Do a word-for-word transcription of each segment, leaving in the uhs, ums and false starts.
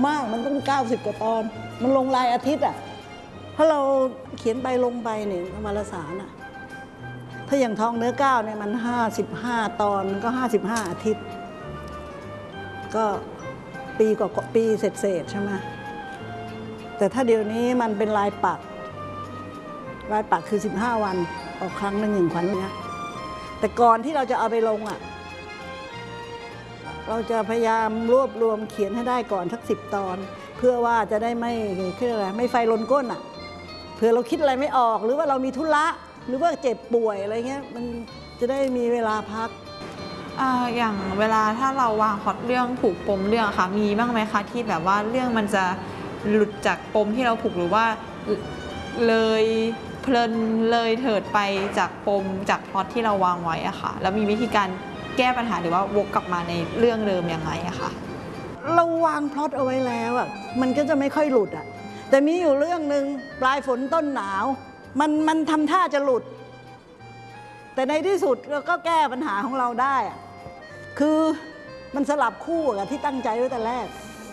มากมันต้องเก้าสิบกว่าตอนมันลงรายอาทิตย์อ่ะถ้าเราเขียนไปลงไปเนี่ยวารสารอ่ะถ้าอย่างทองเนื้อเก้าเนี่ยมันห้าสิบห้าตอนก็ห้าสิบห้าอาทิตย์ก็ปีกว่าปีเศษๆใช่ไหมแต่ถ้าเดี๋ยวนี้มันเป็นลายปักลายปักคือสิบห้าวันออกครั้งหนึ่งหนึ่งครั้งนะแต่ก่อนที่เราจะเอาไปลงอ่ะเราจะพยายามรวบรวมเขียนให้ได้ก่อนสักสิบตอนเพื่อว่าจะได้ไม่คืออะไรไม่ไฟลนก้นอ่ะเผื่อเราคิดอะไรไม่ออกหรือว่าเรามีธุระหรือว่าเจ็บป่วยอะไรเงี้ยมันจะได้มีเวลาพักอ่าอย่างเวลาถ้าเราวางพล็อตเรื่องผูกปมเรื่องค่ะมีบ้างไหมคะที่แบบว่าเรื่องมันจะหลุดจากปมที่เราผูกหรือว่าเลยเพลินเลยเถิดไปจากปมจากพล็อตที่เราวางไว้อะค่ะแล้วมีวิธีการแก้ปัญหาหรือว่าวกกลับมาในเรื่องเดิมยังไงอะค่ะเราวางพล็อตเอาไว้แล้วอะมันก็จะไม่ค่อยหลุดอะแต่มีอยู่เรื่องหนึ่งปลายฝนต้นหนาวมันมันทำท่าจะหลุดแต่ในที่สุดเราก็แก้ปัญหาของเราได้อะคือมันสลับคู่กับที่ตั้งใจไว้แต่แรก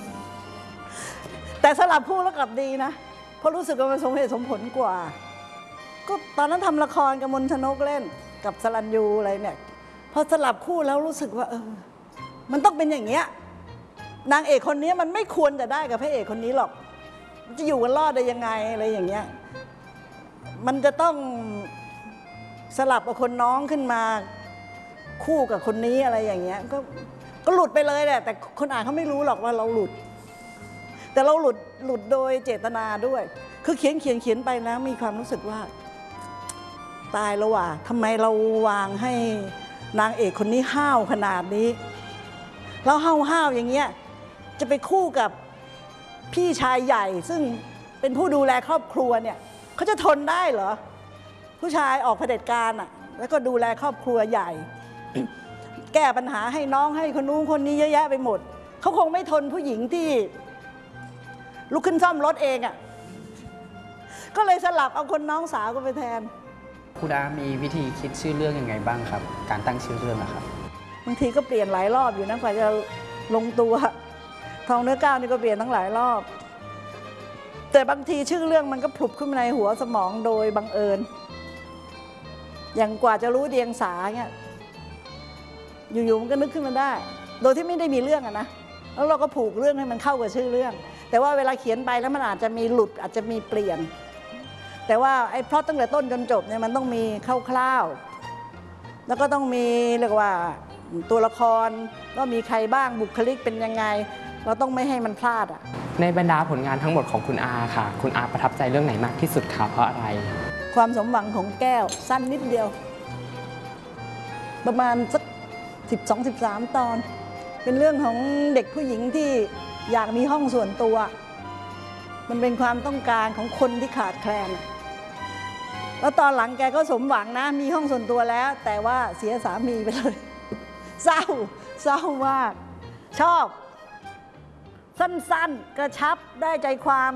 แต่สลับคู่แล้วกลับดีนะเพราะรู้สึกว่ามันสมเหตุสมผลกว่าก็ตอนนั้นทำละครกับมนชนกเล่นกับสรัญยูอะไรเนี่ยพอสลับคู่แล้วรู้สึกว่าเออมันต้องเป็นอย่างเงี้ยนางเอกคนนี้มันไม่ควรจะได้กับพระเอกคนนี้หรอกจะอยู่กันรอดได้ยังไงอะไรอย่างเงี้ยมันจะต้องสลับเอาคนน้องขึ้นมาคู่กับคนนี้อะไรอย่างเงี้ยก็ก็หลุดไปเลยแหละแต่คนอ่านเขาไม่รู้หรอกว่าเราหลุดแต่เราหลุดหลุดโดยเจตนาด้วยคือเขียนเขียนเขียนไปนะมีความรู้สึกว่าตายแล้วว่ะทำไมเราวางให้นางเอกคนนี้ห้าวขนาดนี้แล้วห้าวห้าวอย่างเงี้ยจะไปคู่กับพี่ชายใหญ่ซึ่งเป็นผู้ดูแลครอบครัวเนี่ยเขาจะทนได้เหรอผู้ชายออกเผด็จการอ่ะแล้วก็ดูแลครอบครัวใหญ่ แก้ปัญหาให้น้องให้คนนู้นคนนี้เยอะแยะไปหมดเขาคงไม่ทนผู้หญิงที่ลุกขึ้นซ่อมรถเองอ่ะก็เลยสลับเอาคนน้องสาวก็ไปแทนคุณอามีวิธีคิดชื่อเรื่องยังไงบ้างครับการตั้งชื่อเรื่องนะครับบางทีก็เปลี่ยนหลายรอบอยู่นะกว่าจะลงตัวทองเนื้อก้าวนี่ก็เปลี่ยนทั้งหลายรอบแต่บางทีชื่อเรื่องมันก็ผุบขึ้นมาในหัวสมองโดยบังเอิญอย่างกว่าจะรู้เดียงสาเนี่ยอยู่ๆมันก็นึกขึ้นมาได้โดยที่ไม่ได้มีเรื่องอะนะแล้วเราก็ผูกเรื่องให้มันเข้ากับชื่อเรื่องแต่ว่าเวลาเขียนไปแล้วมันอาจจะมีหลุดอาจจะมีเปลี่ยนแต่ว่าไอ้พล็อตตั้งแต่ต้นจนจบเนี่ยมันต้องมีคร่าวๆแล้วก็ต้องมีเรียกว่าตัวละครก็มีใครบ้างบุคลิกเป็นยังไงเราต้องไม่ให้มันพลาดอ่ะในบรรดาผลงานทั้งหมดของคุณอาค่ะคุณอาประทับใจเรื่องไหนมากที่สุดคะเพราะอะไรความสมหวังของแก้วสั้นนิดเดียวประมาณสักสิบสองสิบสามตอนเป็นเรื่องของเด็กผู้หญิงที่อยากมีห้องส่วนตัวมันเป็นความต้องการของคนที่ขาดแคลนแล้วตอนหลังแกก็สมหวังนะมีห้องส่วนตัวแล้วแต่ว่าเสียสามีไปเลยเศร้าเศร้ามากชอบสั้นๆกระชับได้ใจความ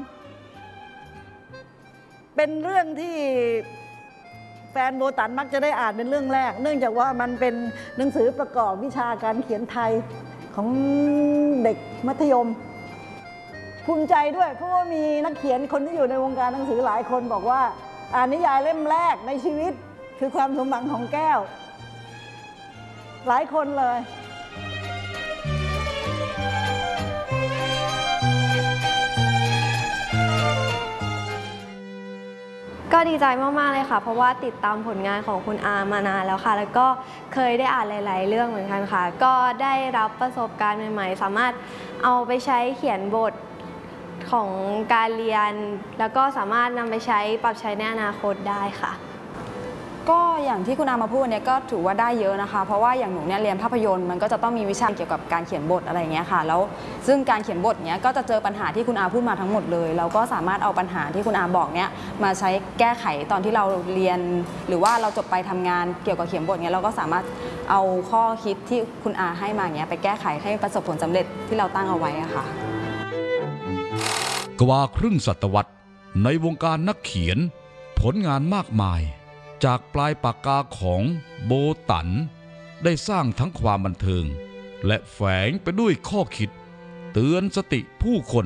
เป็นเรื่องที่แฟนโบตันมักจะได้อ่านเป็นเรื่องแรกเนื่องจากว่ามันเป็นหนังสือประกอบวิชาการเขียนไทยของเด็กมัธยมภูมิใจด้วยเพราะว่ามีนักเขียนคนที่อยู่ในวงการหนังสือหลายคนบอกว่าอ่านนิยายเล่มแรกในชีวิตคือความสมหวังของแก้วหลายคนเลยก็ดีใจมากๆเลยค่ะเพราะว่าติดตามผลงานของคุณอามานานแล้วค่ะแล้วก็เคยได้อ่านหลายๆเรื่องเหมือนกันค่ะก็ได้รับประสบการณ์ใหม่ๆสามารถเอาไปใช้เขียนบทของการเรียนแล้วก็สามารถนำไปใช้ปรับใช้ในอนาคตได้ค่ะก็อย่างที่คุณอามาพูดเนี่ยก็ถือว่าได้เยอะนะคะเพราะว่าอย่างหนูเนี่ยเรียนภาพยนตร์มันก็จะต้องมีวิชาเกี่ยวกับการเขียนบทอะไรอย่างเงี้ยค่ะแล้วซึ่งการเขียนบทเนี้ยก็จะเจอปัญหาที่คุณอาพูดมาทั้งหมดเลยเราก็สามารถเอาปัญหาที่คุณอาบอกเนี้ยมาใช้แก้ไขตอนที่เราเรียนหรือว่าเราจบไปทำงานเกี่ยวกับเขียนบทเนี้ยเราก็สามารถเอาข้อคิดที่คุณอาให้มาเนี้ยไปแก้ไขให้ประสบผลสำเร็จที่เราตั้งเอาไว้อะค่ะกว่าครึ่งศตวรรษในวงการนักเขียนผลงานมากมายจากปลายปากกาของโบตันได้สร้างทั้งความบันเทิงและแฝงไปด้วยข้อคิดเตือนสติผู้คน